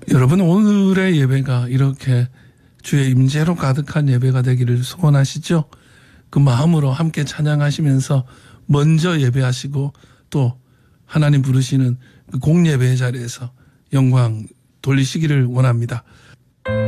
여러분 오늘의 예배가 이렇게 주의 임재로 가득한 예배가 되기를 소원하시죠? 그 마음으로 함께 찬양하시면서 먼저 예배하시고 또 하나님 부르시는 그 공예배의 자리에서 영광 돌리시기를 원합니다.